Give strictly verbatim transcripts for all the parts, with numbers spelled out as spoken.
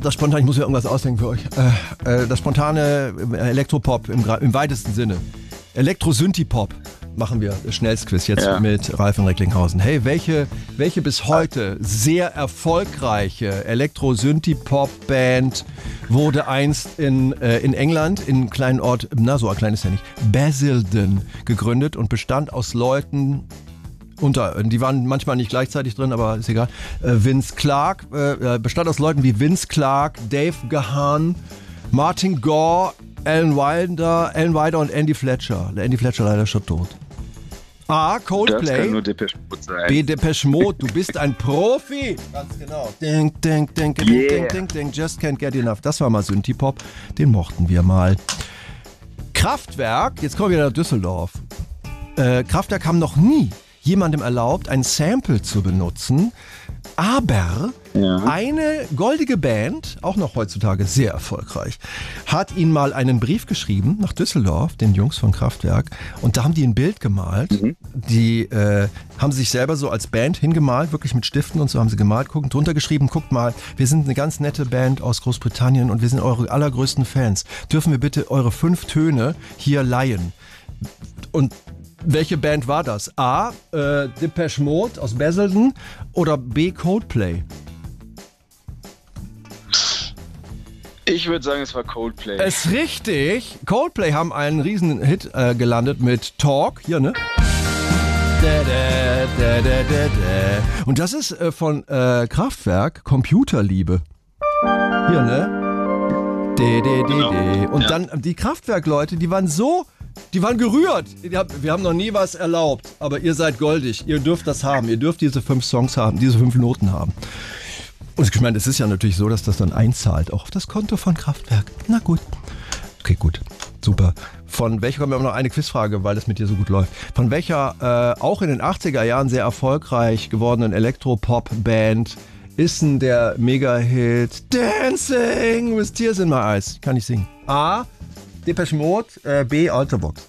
das spontane, ich muss mir irgendwas ausdenken für euch. Äh, äh, das spontane Elektropop im, im weitesten Sinne. Elektro-Synthie-Pop machen wir. Schnellsquiz jetzt ja. mit Ralf in Recklinghausen. Hey, welche, welche bis heute sehr erfolgreiche Elektro-Synthie-Pop-Band wurde einst in, äh, in England, in einem kleinen Ort, na so ein kleines ja nicht, Basildon gegründet und bestand aus Leuten, unter, die waren manchmal nicht gleichzeitig drin, aber ist egal. Äh, Vince Clarke, äh, bestand aus Leuten wie Vince Clarke, Dave Gahan, Martin Gore, Alan Wilder, Alan Wilder und Andy Fletcher. Andy Fletcher leider schon tot. A. Coldplay. Das kann nur Depeche Mode sein. B. Depeche Mode. Du bist ein Profi. Ganz genau. Ding, ding, ding, ding, yeah. ding, ding, ding. Just can't get enough. Das war mal Synthie-Pop. Den mochten wir mal. Kraftwerk. Jetzt kommen wir wieder nach Düsseldorf. Äh, Kraftwerk haben noch nie jemandem erlaubt, ein Sample zu benutzen. Aber ja. eine goldige Band, auch noch heutzutage sehr erfolgreich, hat ihnen mal einen Brief geschrieben nach Düsseldorf, den Jungs von Kraftwerk. Und da haben die ein Bild gemalt. Mhm. Die äh, haben sich selber so als Band hingemalt, wirklich mit Stiften und so haben sie gemalt. Gucken, drunter geschrieben, guckt mal, wir sind eine ganz nette Band aus Großbritannien und wir sind eure allergrößten Fans. Dürfen wir bitte eure fünf Töne hier leihen? Und welche Band war das? A. Äh, Depeche Mode aus Basildon oder B. Coldplay? Ich würde sagen, es war Coldplay. Es ist richtig. Coldplay haben einen riesen Hit äh, gelandet mit Talk. Hier, ne? Da, da, da, da, da, da. Und das ist äh, von äh, Kraftwerk Computerliebe. Hier, ne? De, de, de, genau. de. Und ja. dann die Kraftwerk-Leute, die waren so... Die waren gerührt. Wir haben noch nie was erlaubt, aber ihr seid goldig. Ihr dürft das haben. Ihr dürft diese fünf Songs haben, diese fünf Noten haben. Und ich meine, es ist ja natürlich so, dass das dann einzahlt, auch auf das Konto von Kraftwerk. Na gut. Okay, gut. Super. Von welcher, kommen wir noch eine Quizfrage, weil das mit dir so gut läuft. Von welcher äh, auch in den achtziger Jahren sehr erfolgreich gewordenen Elektropop-Band ist denn der Mega-Hit Dancing with Tears in My Eyes? Kann ich singen. A. Depeche Mode, äh, B. Ultravox.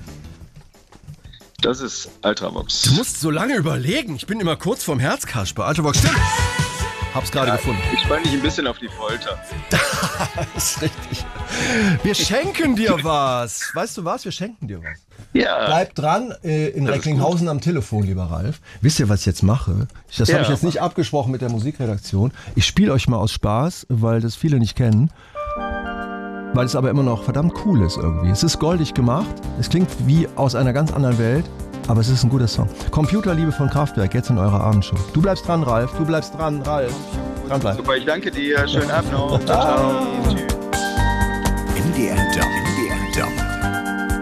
Das ist Ultravox. Du musst so lange überlegen. Ich bin immer kurz vorm Herzkasper. Ultravox, stimmt. Hab's gerade ja, gefunden. Ich spanne dich ein bisschen auf die Folter. Das ist richtig. Wir schenken dir was. Weißt du was? Wir schenken dir was. Ja. Bleib dran äh, in Recklinghausen am Telefon, lieber Ralf. Wisst ihr, was ich jetzt mache? Das ja. habe ich jetzt nicht abgesprochen mit der Musikredaktion. Ich spiele euch mal aus Spaß, weil das viele nicht kennen. Weil es aber immer noch verdammt cool ist irgendwie. Es ist goldig gemacht, es klingt wie aus einer ganz anderen Welt, aber es ist ein guter Song. Computerliebe von Kraftwerk, jetzt in eurer Abendshow. Du bleibst dran, Ralf, du bleibst dran, Ralf. Dran bleiben. Super, ich danke dir, schönen Abend noch. Ciao, ciao. Tschüss. M D R Jump. M D R Jump.